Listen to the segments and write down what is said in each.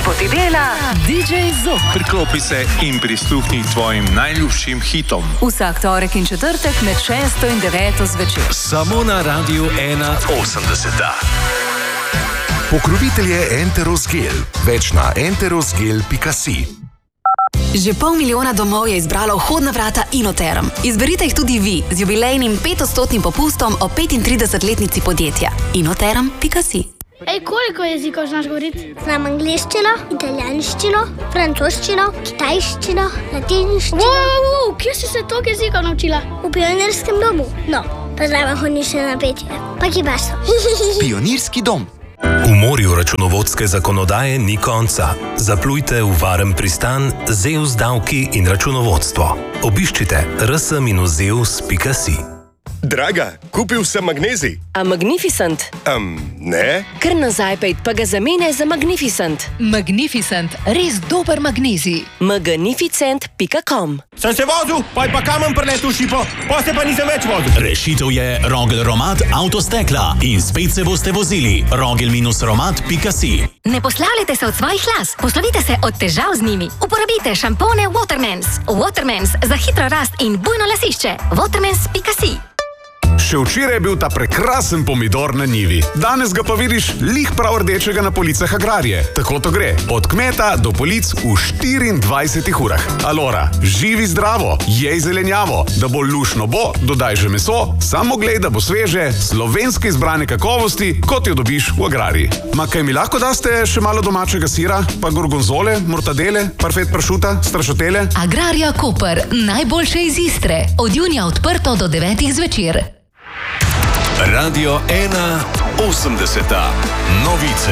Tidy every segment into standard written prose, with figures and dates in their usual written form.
ko ti dela DJ Zok. Priklopi se in prisluhni tvojim najljubšim hitom. Vsak torek in četrtek med 6 in 9 zvečer. Samo na Radiu 1.80. Pokrovitelj je Enterosgel. Več na enterosgel.si. Že 500 000 domov je izbralo vhodna vrata Inoterm. Izberite jih tudi vi z jubilejnim 5% popustom o 35-letnici podjetja. Inoterm.si. Ej, koliko jezikov znaš govoriti? Znam angliščino, italijanščino, francoščino, kitajščino, latinščino. Kje si se toliko jezikov naučila? V Pionirskem domu. No, pa zraven hodiš še na petje. Pa kibaso. Pionirski dom. V morju računovodske zakonodaje ni konca. Zaplujte v varen pristan Zeus davki in računovodstvo. Obiščite rs-zeus.si. Draga, kupil sem magnezij. A Magnificent? Ne. Kar nazaj pejt, pa ga zamenjaj za Magnificent. Magnificent, res dober magnezij. Magnificent.com. Sem se vozil, pa kamen preletel šipo, pa se pa nisem več vozil. Rešitev je Rogel Romat Avtostekla in spet se boste vozili. Rogel-romat.si. Ne poslavljajte se od svojih las, poslovite se od težav z njimi. Uporabite šampone Watermans. Watermans za hitro rast in bujno lasišče. Watermans.si. Še včeraj je bil ta prekrasen pomidor na njivi. Danes ga pa vidiš lih prav rdečega na policah Agrarije. Tako to gre. Od kmeta do polic v 24 urah. Alora, živi zdravo, jej zelenjavo. Da bo lušno bo, dodaj že meso, samo glej, da bo sveže, slovenske izbrane kakovosti, kot jo dobiš v Agrariji. Ma kaj mi lahko daste še malo domačega sira, pa gorgonzole, mortadele, parfet pršuta, strašotele? Agrarija Koper, najboljše iz Istre. Od junija odprto do 9 zvečer. Radio 1.80. Novice.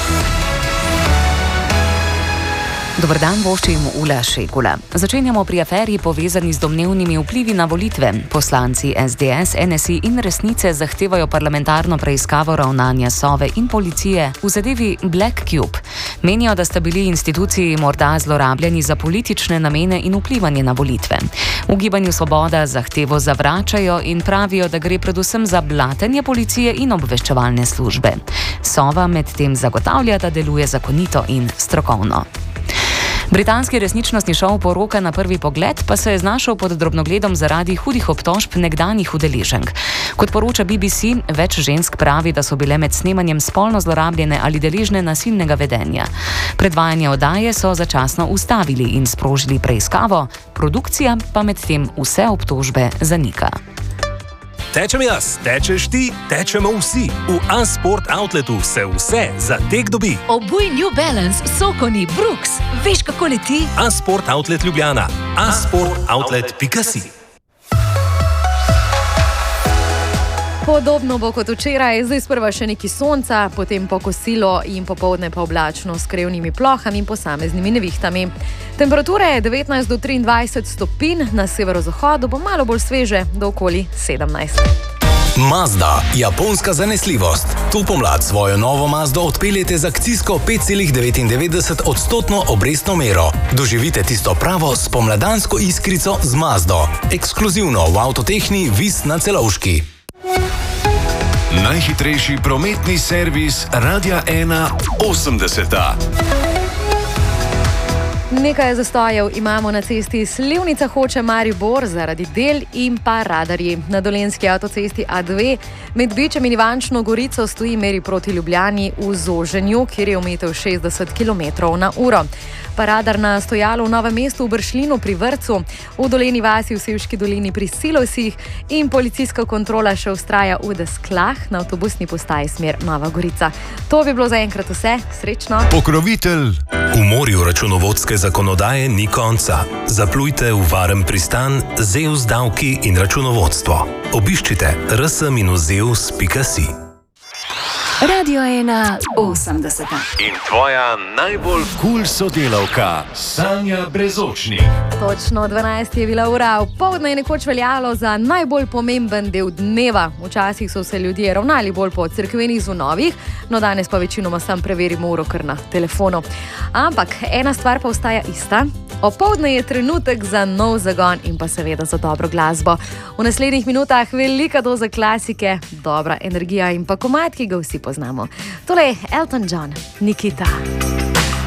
Dobar dan, voščim Ula Šekula. Začenjamo pri aferi povezani z domnevnimi vplivi na volitve. Poslanci SDS, NSI in Resnice zahtevajo parlamentarno preiskavo ravnanja Sove in policije v zadevi Black Cube. Menijo, da sta bili instituciji morda zlorabljeni za politične namene in vplivanje na volitve. V Gibanju Svoboda zahtevo zavračajo in pravijo, da gre predvsem za blatenje policije in obveščevalne službe. Sova medtem zagotavlja, da deluje zakonito in strokovno. Britanski resničnostni šov Poroka na prvi pogled pa se je znašel pod drobnogledom zaradi hudih obtožb nekdanjih udeleženk. Kot poroča BBC, več žensk pravi, da so bile med snemanjem spolno zlorabljene ali deležne nasilnega vedenja. Predvajanje oddaje so začasno ustavili in sprožili preiskavo, produkcija pa medtem vse obtožbe zanika. Tečem jaz, tečeš ti, tečemo vsi. V Asport Outletu se vse za tek dobi. Obuj New Balance, Sokoni, Brooks. Veš, kako leti? Asport Outlet Ljubljana. asportoutlet.si. Podobno bo kot včeraj, zdaj sprva še neki sonca, potem po kosilo in popoldne pa oblačno s krevnimi plohami in posameznimi nevihtami. Temperature je 19 do 23 stopinj, na severozahodu bo malo bolj sveže, do okoli 17. Mazda, japonska zanesljivost. To pomlad svojo novo Mazdo odpeljete z akcijsko 5,99% obrestno mero. Doživite tisto pravo spomladansko iskrico z Mazdo. Ekskluzivno v Avtotehni Vis na Celovški. Najhitrejši prometni servis Radia 1.80. Nekaj zastojev imamo na cesti Slivnica Hoče-Maribor zaradi del in pa radarji. Na dolenjski avtocesti A2 med Bičem in Ivančno Gorico stoji meri proti Ljubljani v zoženju, kjer je omejitev 60 km/h. Pa radar na stojalu v Novem mestu v Bršljinu pri Vrcu, v Doleni vasi v Sevški dolini pri Silosih in policijska kontrola še vztraja v Desklah na avtobusni postaji smer Nova Gorica. To bi bilo zaenkrat vse. Srečno. Pokrovitelj. V morju računovodske zakonodaje ni konca. Zaplujte v varen pristan Zeus davki in računovodstvo. Obiščite rs-zeus.si. Radio 1.80. In tvoja najbolj kul sodelavka, Sanja Brezočnik. Točno 12 je bila ura, popoldne je nekoč veljalo za najbolj pomemben del dneva. Včasih so se ljudje ravnali bolj po cerkvenih zvonovih, no danes pa večinoma sam preverimo uro kar na telefonu. Ampak ena stvar pa ostaja ista. Opoldne je trenutek za nov zagon in pa seveda za dobro glasbo. V naslednjih minutah velika doza klasike, dobra energija in pa komad, ki ga vsi poznamo. Tole je Elton John, Nikita.